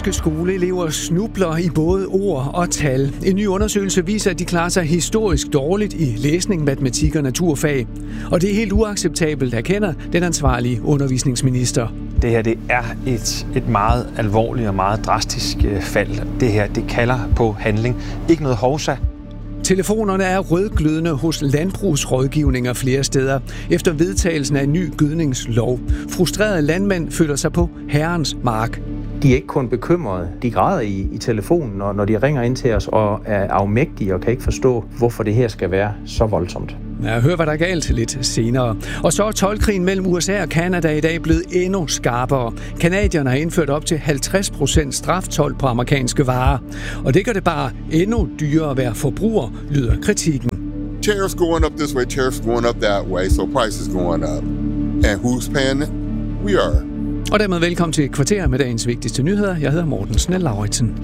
Danske skoleelever snubler i både ord og tal. En ny undersøgelse viser, at de klarer sig historisk dårligt i læsning, matematik og naturfag. Og det er helt uacceptabelt, erkender den ansvarlige undervisningsminister. Det her det er et meget alvorligt og meget drastisk fald. Det her det kalder på handling. Ikke noget hovsa. Telefonerne er rødglødende hos landbrugsrådgivninger flere steder efter vedtagelsen af en ny gødningslov. Frustrerede landmænd føler sig på herrens mark. De er ikke kun bekymrede, de græder i telefonen, når de ringer ind til os og er afmægtige og kan ikke forstå, hvorfor det her skal være så voldsomt. Ja, hør, hvad der er galt lidt senere. Og så er toldkrigen mellem USA og Canada i dag blevet endnu skarpere. Canadierne har indført op til 50% straftold på amerikanske varer. Og det gør det bare endnu dyrere at være forbruger, lyder kritikken. Tariffs going up this way, tariffs going up that way, so prices going up. And who's paying it? We are. Og dermed velkommen til Kvarter med dagens vigtigste nyheder. Jeg hedder Morten Snell-Lauritsen.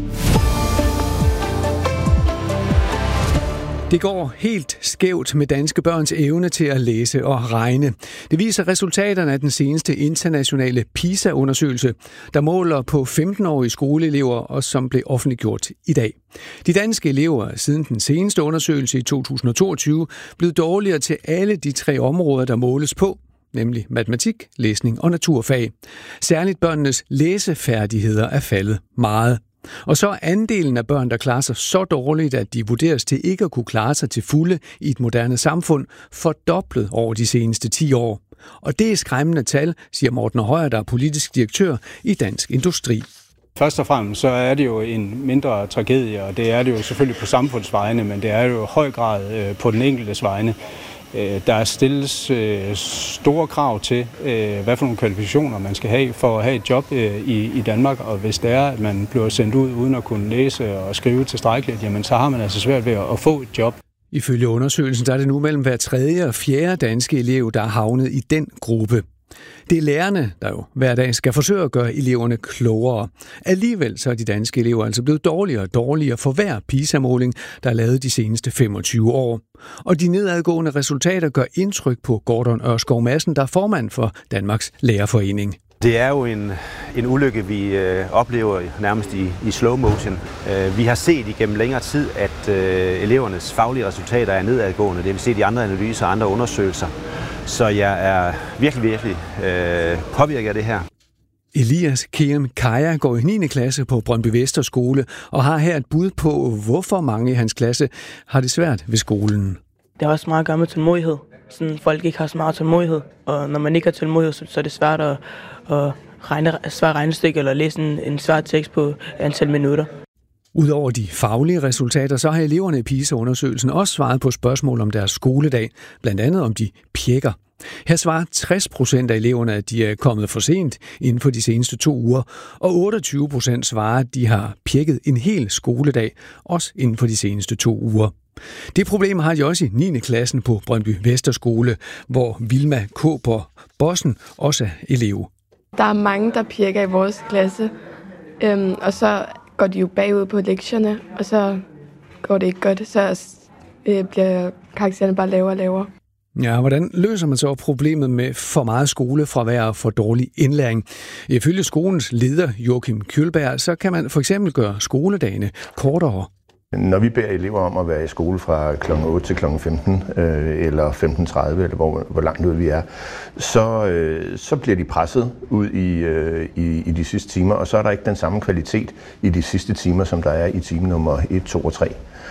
Det går helt skævt med danske børns evne til at læse og regne. Det viser resultaterne af den seneste internationale PISA-undersøgelse, der måler på 15-årige skoleelever og som blev offentliggjort i dag. De danske elever er siden den seneste undersøgelse i 2022 blevet dårligere til alle de 3 områder, der måles på, nemlig matematik, læsning og naturfag. Særligt børnenes læsefærdigheder er faldet meget. Og så er andelen af børn, der klarer sig så dårligt, at de vurderes til ikke at kunne klare sig til fulde i et moderne samfund, fordoblet over de seneste 10 år. Og det er skræmmende tal, siger Morten Højer, der er politisk direktør i Dansk Industri. Først og fremmest så er det jo en mindre tragedie, og det er det jo selvfølgelig på samfundsvejene, men det er jo i høj grad på den enkeltes vegne. Der stilles store krav til, hvad for nogle kvalifikationer man skal have for at have et job i Danmark. Og hvis det er, at man bliver sendt ud uden at kunne læse og skrive tilstrækkeligt, jamen så har man altså svært ved at få et job. Ifølge undersøgelsen der er det nu mellem hver 3. og 4. danske elev, der er havnet i den gruppe. Det er lærerne, der jo hver dag skal forsøge at gøre eleverne klogere. Alligevel så er de danske elever altså blevet dårligere og dårligere for hver PISA-måling, der er lavet de seneste 25 år. Og de nedadgående resultater gør indtryk på Gordon Ørskov Madsen, der er formand for Danmarks Lærerforening. Det er jo en ulykke, vi oplever nærmest i slow motion. Vi har set igennem længere tid, at elevernes faglige resultater er nedadgående. Det har vi set i andre analyser og andre undersøgelser. Så jeg er virkelig påvirket af det her. Elias Keem Kaja går i 9. klasse på Brøndby Vesterskole og har her et bud på, hvorfor mange i hans klasse har det svært ved skolen. Det har også meget at gøre med tålmodighed. Sådan, folk ikke har så meget tålmodighed, og når man ikke har tålmodighed, så er det svært at regne svært regnestykke eller læse en svær tekst på antal minutter. Udover de faglige resultater, så har eleverne i PISA-undersøgelsen også svaret på spørgsmål om deres skoledag, blandt andet om de pjekker. Her svarer 60% af eleverne, at de er kommet for sent inden for de seneste 2 uger, og 28% svarer, at de har pjekket en hel skoledag, også inden for de seneste 2 uger. Det problem har de også i 9. klassen på Brøndby Vesterskole, hvor Vilma Kåber Bossen også er elev. Der er mange, der pjekker i vores klasse, og så går de jo bagud på lektierne, og så går det ikke godt, så bliver karaktererne bare lavere og lavere. Ja, hvordan løser man så problemet med for meget skolefravær og for dårlig indlæring? Ifølge skolens leder, Joachim Kjølberg, så kan man for eksempel gøre skoledagene kortere. Når vi beder elever om at være i skole fra kl. 8 til kl. 15 eller 15.30, eller hvor langt ud vi er, så bliver de presset ud i de sidste timer, og så er der ikke den samme kvalitet i de sidste timer, som der er i time nummer 1, 2 og 3.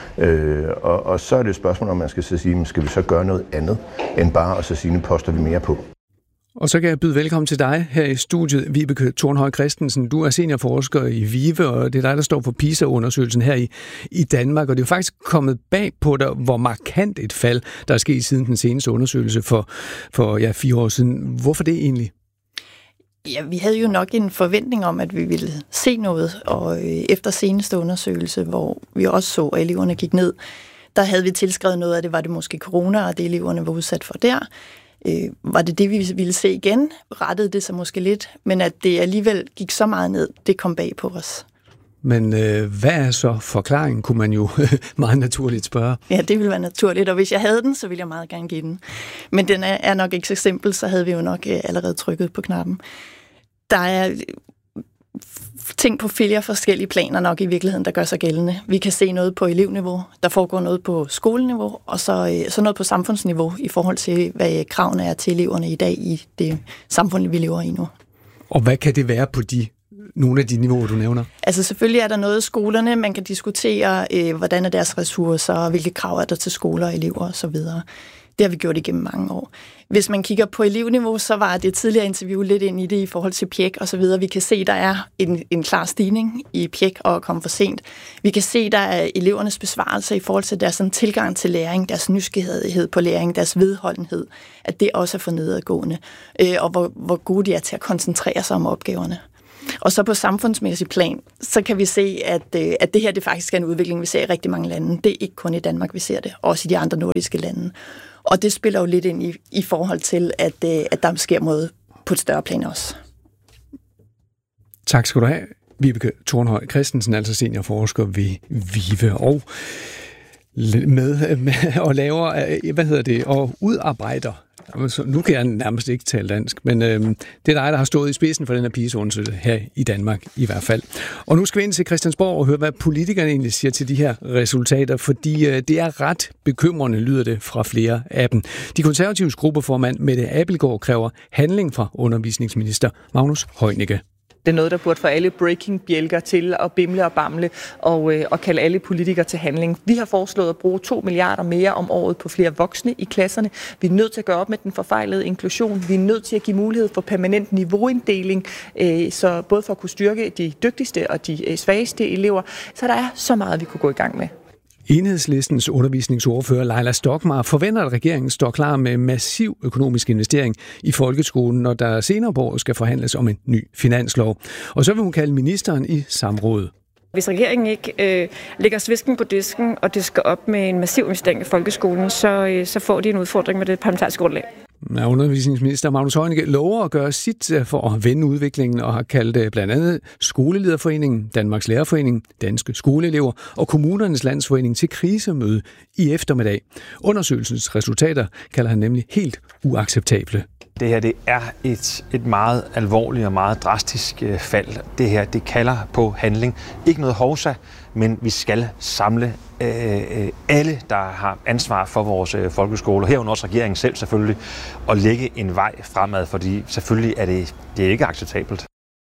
Og så er det et spørgsmål, om man skal så sige, skal vi så gøre noget andet, end bare at så sige, nu poster vi mere på. Og så kan jeg byde velkommen til dig her i studiet, Vibeke Thornhøj Christensen. Du er seniorforsker i VIVE, og det er dig, der står på PISA-undersøgelsen her i Danmark. Og det er jo faktisk kommet bag på dig, hvor markant et fald, der er sket siden den seneste undersøgelse for 4 år siden. Hvorfor det egentlig? Ja, vi havde jo nok en forventning om, at vi ville se noget, og efter seneste undersøgelse, hvor vi også så, at eleverne gik ned, der havde vi tilskrevet noget af det, var det måske corona, og det eleverne var udsat for der. Var det, vi ville se igen? Rettede det sig måske lidt, men at det alligevel gik så meget ned, det kom bag på os. Men hvad er så forklaringen, kunne man jo meget naturligt spørge. Ja, det ville være naturligt, og hvis jeg havde den, så ville jeg meget gerne give den. Men den er nok ikke så simpel, så havde vi jo nok allerede trykket på knappen. Der er ting på flere forskellige planer nok i virkeligheden, der gør sig gældende. Vi kan se noget på elevniveau, der foregår noget på skoleniveau, og så noget på samfundsniveau i forhold til, hvad kravene er til eleverne i dag i det samfund, vi lever i nu. Og hvad kan det være på nogle af de niveauer, du nævner? Altså selvfølgelig er der noget i skolerne, man kan diskutere, hvordan er deres ressourcer, hvilke krav er der til skoler og elever osv. Det har vi gjort igennem mange år. Hvis man kigger på elevniveau, så var det tidligere interview lidt ind i det i forhold til pjek og så videre. Vi kan se, at der er en klar stigning i pjek og at komme for sent. Vi kan se, at der er elevernes besvarelser i forhold til deres sådan, tilgang til læring, deres nysgerrighed på læring, deres vedholdenhed, at det også er for nedadgående, og hvor gode de er til at koncentrere sig om opgaverne. Og så på samfundsmæssig plan, så kan vi se, at det her det faktisk er en udvikling, vi ser i rigtig mange lande. Det er ikke kun i Danmark, vi ser det, også i de andre nordiske lande. Og det spiller jo lidt ind i forhold til, at der sker noget på et større plan også. Tak skal du have, Vibeke Thornhøj Christensen, altså seniorforsker ved VIVE, og med og laver, og udarbejder. Nu kan jeg nærmest ikke tale dansk, men det er dig, der har stået i spidsen for den her PISA-undersøgelse her i Danmark i hvert fald. Og nu skal vi ind til Christiansborg og høre, hvad politikerne egentlig siger til de her resultater, fordi det er ret bekymrende, lyder det fra flere af dem. De konservatives gruppeformand Mette Abildgaard kræver handling fra undervisningsminister Magnus Heunicke. Det er noget, der burde få alle breaking-bjælker til at bimle og bamle og kalde alle politikere til handling. Vi har foreslået at bruge 2 milliarder mere om året på flere voksne i klasserne. Vi er nødt til at gøre op med den forfejlede inklusion. Vi er nødt til at give mulighed for permanent niveauinddeling, så både for at kunne styrke de dygtigste og de svageste elever. Så der er så meget, vi kunne gå i gang med. Enhedslistens undervisningsordfører Leila Stockmarr forventer, at regeringen står klar med massiv økonomisk investering i folkeskolen, når der senere på året skal forhandles om en ny finanslov. Og så vil hun kalde ministeren i samråd. Hvis regeringen ikke lægger svisken på disken, og det skal op med en massiv investering i folkeskolen, så får de en udfordring med det parlamentariske grundlag. Ja, undervisningsminister Magnus Heunicke lover at gøre sit for at vende udviklingen og har kaldt blandt andet Skolelederforeningen, Danmarks Lærerforening, Danske Skoleelever og Kommunernes Landsforening til krisemøde i eftermiddag. Undersøgelsens resultater kalder han nemlig helt uacceptable. Det her det er et meget alvorligt og meget drastisk fald. Det her det kalder på handling. Ikke noget hovsa, men vi skal samle alle, der har ansvar for vores folkeskole, herunder også regeringen selv selvfølgelig, og lægge en vej fremad, fordi selvfølgelig er det er ikke acceptabelt.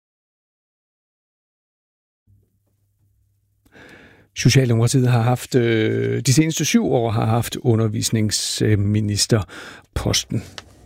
Socialdemokratiet har haft de seneste 7 år har haft undervisningsministerposten.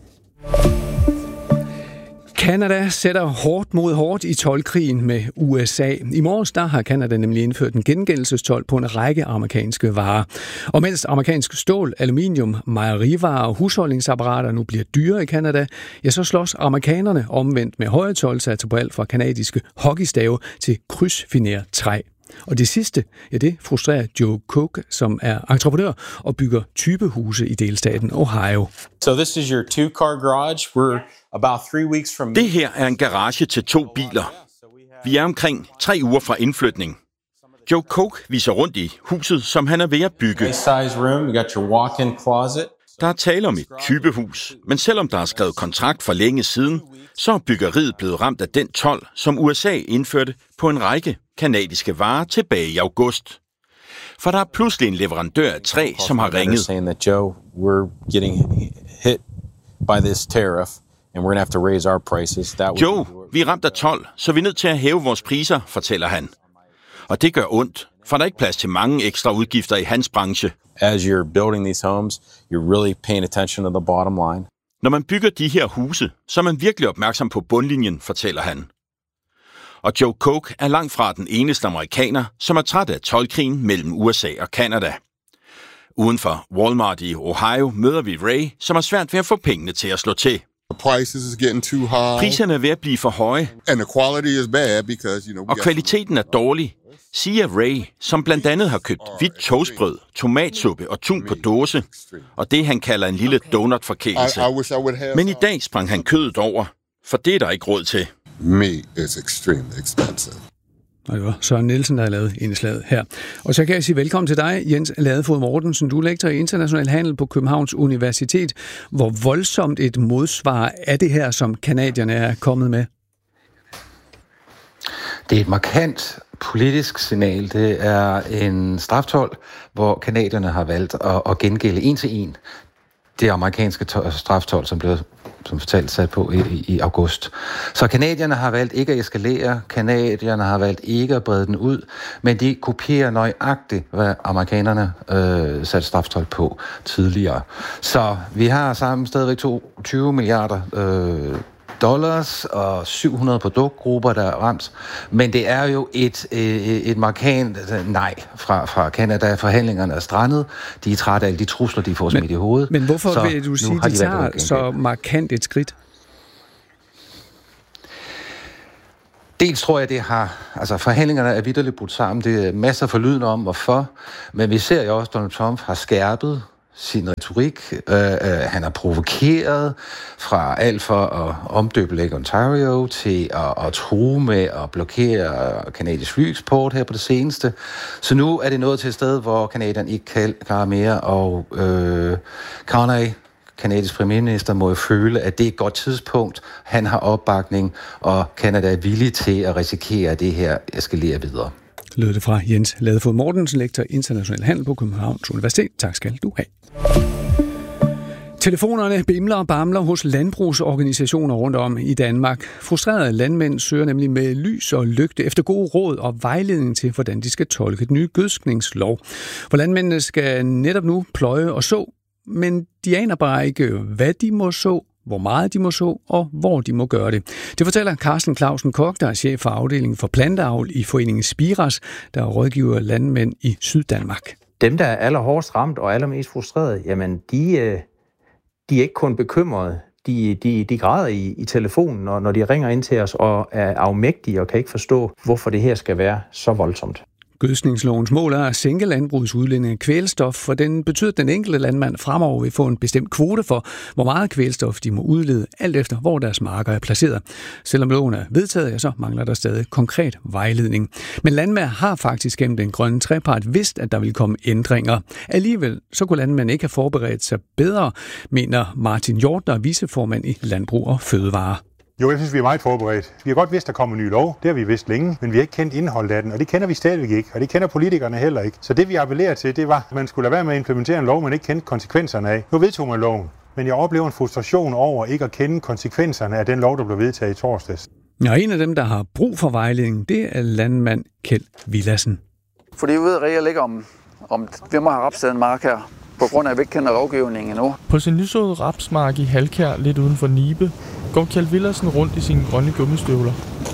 Canada sætter hårdt mod hårdt i toldkrigen med USA. I morges der har Canada nemlig indført en gengældelsestold på en række amerikanske varer. Og mens amerikansk stål, aluminium, mejerivarer og husholdningsapparater nu bliver dyre i Canada, ja, så slås amerikanerne omvendt med høje toldsatser på alt fra kanadiske hockeystave til krydsfineret træ. Og det sidste, ja, det frustrerer Joe Cook, som er entreprenør og bygger typehuse i delstaten Ohio. So this is your 2-car garage. We're about 3 weeks from. Det her er en garage til 2 biler. Vi er omkring 3 uger fra indflytning. Joe Cook viser rundt i huset, som han er ved at bygge. Size room. You got your walk-in closet. Der er tale om et typehus, men selvom der er skrevet kontrakt for længe siden, så er byggeriet blevet ramt af den told, som USA indførte på en række kanadiske varer tilbage i august. For der er pludselig en leverandør af træ, som har ringet. Joe, we're getting hit by this tariff, and we're going to have to raise our prices. Joe, vi er ramt af told, så vi er nødt til at hæve vores priser, fortæller han. Og det gør ondt, for der er ikke plads til mange ekstra udgifter i hans branche. As you're building these homes, you're really paying attention to the bottom line. Når man bygger de her huse, så er man virkelig opmærksom på bundlinjen, fortæller han. Og Joe Cook er langt fra den eneste amerikaner, som er træt af toldkrigen mellem USA og Canada. Uden for Walmart i Ohio møder vi Ray, som har svært ved at få pengene til at slå til. Priserne er ved at blive for høje, og kvaliteten er dårlig, siger Ray, som blandt andet har købt hvidt toastbrød, tomatsuppe og tun på dåse, og det han kalder en lille donutforkælelse. Men i dag sprang han kødet over, for det er der ikke råd til. Meat is extremely expensive. Og det var Søren Nielsen, der har lavet indslaget her. Og så kan jeg sige velkommen til dig, Jens Ladefod Mortensen. Du er lektor i international handel på Københavns Universitet. Hvor voldsomt et modsvar er det her, som canadierne er kommet med? Det er et markant politisk signal. Det er en straftold, hvor canadierne har valgt at gengælde en til en det amerikanske straftold, som blev som fortalt sat på i august. Så canadierne har valgt ikke at eskalere, canadierne har valgt ikke at brede den ud, men de kopierer nøjagtigt, hvad amerikanerne satte straftold på tidligere. Så vi har sammen stadigvæk 20 milliarder dollars og 700 produktgrupper, der er ramt. Men det er jo et markant nej fra Canada. Forhandlingerne er strandet. De er trætte af alle de trusler, de får smidt i hovedet. Men hvorfor vil du sige, at de tager så markant et skridt? Dels tror jeg, det har... Altså, forhandlingerne er vitterligt brudt sammen. Det er masser for lyden om, hvorfor. Men vi ser jo også, at Donald Trump har skærpet sin retorik. Han har provokeret fra alt for at omdøbe Lake Ontario til at true med at blokere kanadisk flyeksport her på det seneste. Så nu er det nået til et sted, hvor kanadierne ikke kan klare mere, og Carney, kanadisk premierminister, må jo føle, at det er et godt tidspunkt. Han har opbakning, og Canada er villig til at risikere, at det her eskalerer videre. Lød det fra Jens Ladefod Mortensen, lektor i international handel på Københavns Universitet. Tak skal du have. Telefonerne bimler og bamler hos landbrugsorganisationer rundt om i Danmark. Frustrerede landmænd søger nemlig med lys og lygte efter gode råd og vejledning til, hvordan de skal tolke den nye gødskningslov. For landmændene skal netop nu pløje og så, men de aner bare ikke, hvad de må så, hvor meget de må så, og hvor de må gøre det. Det fortæller Carsten Clausen Koch, der er chef for afdelingen for planteavl i foreningen Spiras, der rådgiver landmænd i Syddanmark. Dem, der er allerhårdest ramt og allermest frustrerede, jamen de er ikke kun bekymrede. De græder i telefonen, når de ringer ind til os og er afmægtige og kan ikke forstå, hvorfor det her skal være så voldsomt. Gødskningslovens mål er at sænke landbrugets udledning af kvælstof, for den betyder, at den enkelte landmand fremover vil få en bestemt kvote for, hvor meget kvælstof de må udlede, alt efter hvor deres marker er placeret. Selvom loven er vedtaget, så mangler der stadig konkret vejledning. Men landmænd har faktisk gennem den grønne trepart vidst, at der vil komme ændringer. Alligevel så kunne landmænd ikke have forberedt sig bedre, mener Martin Hjort, der er viceformand i Landbrug og Fødevare. Jo, jeg synes, vi er meget forberedt. Vi har godt vidst, at der kommer en ny lov. Det har vi vidst længe, men vi har ikke kendt indholdet af den, og det kender vi stadigvæk ikke, og det kender politikerne heller ikke. Så det, vi appellerer til, det var, at man skulle lade være med at implementere en lov, man ikke kendte konsekvenserne af. Nu vedtog man loven, men jeg oplever en frustration over ikke at kende konsekvenserne af den lov, der blev vedtaget i torsdags. Og en af dem, der har brug for vejledning, det er landmand Kjeld Villassen. Fordi vi ved reelt ikke om vi må have rapset en mark her, på grund af, at vi ikke kender lovgivningen endnu. På sin nysåede rapsmark i Halkær, lidt uden for Nibe, går Kjeld Villassen rundt i sine grønne gummistøvler.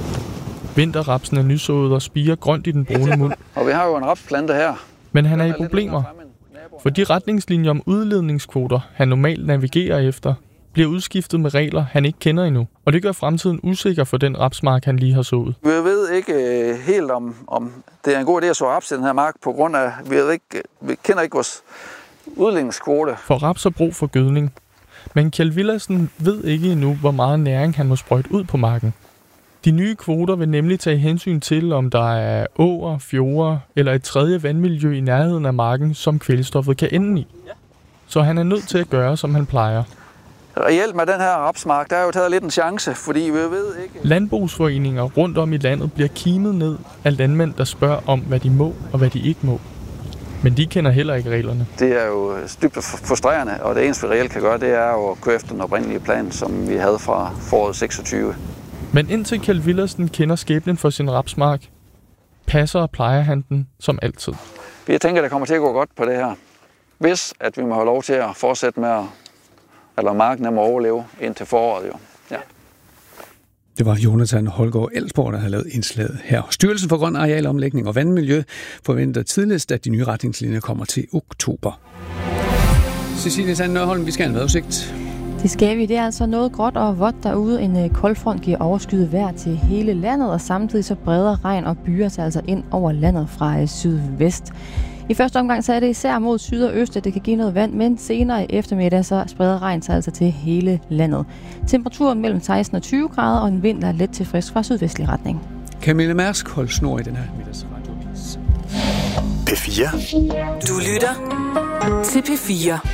Vinterrapsen er nysået og spirer grønt i den brune muld. Og vi har jo en rapsplante her. Men han er i problemer. For de retningslinjer om udledningskvoter, han normalt navigerer efter, bliver udskiftet med regler, han ikke kender endnu. Og det gør fremtiden usikker for den rapsmark, han lige har sået. Vi ved ikke helt, om det er en god idé at så raps i den her mark, på grund af, vi kender ikke vores udledningskvote. For raps har brug for gødning. Men Kjeld Villassen ved ikke endnu, hvor meget næring han må sprøjte ud på marken. De nye kvoter vil nemlig tage hensyn til, om der er åer, fjorde eller et tredje vandmiljø i nærheden af marken, som kvælstoffet kan ende i. Så han er nødt til at gøre, som han plejer. Reelt med den her rapsmark, der er jo taget lidt en chance, fordi vi ved ikke... Landbrugsforeninger rundt om i landet bliver kimet ned af landmænd, der spørger om, hvad de må og hvad de ikke må. Men de kender heller ikke reglerne. Det er jo dybt frustrerende, og det eneste, vi reelt kan gøre, det er jo at køre efter den oprindelige plan, som vi havde fra foråret 26. Men indtil Kjeld Villassen kender skæbnen for sin rapsmark, passer og plejer han den som altid. Vi tænker, det kommer til at gå godt på det her. Hvis at vi må have lov til at fortsætte med eller marken må overleve indtil foråret jo. Ja. Det var Jonathan Holgaard Elsborg, der havde lavet indslaget her. Styrelsen for Grøn Arealomlægning og Vandmiljø forventer tidligst, at de nye retningslinjer kommer til oktober. Cecilie Sand Nørholm, vi skal have en vejrudsigt. Det skal vi. Det er altså noget gråt og vådt derude. En koldfront giver overskyet vejr til hele landet, og samtidig så breder regn og byer sig altså ind over landet fra sydvest. I første omgang så er det især mod syd og øst, at det kan give noget vand, men senere i eftermiddag så spreder regn sig altså til hele landet. Temperaturen mellem 16 og 20 grader, og en vind, der er let til frisk fra sydvestlig retning. Camille Mærsk, hold snor i den her middagsradiovis. P4. Du lytter til P4.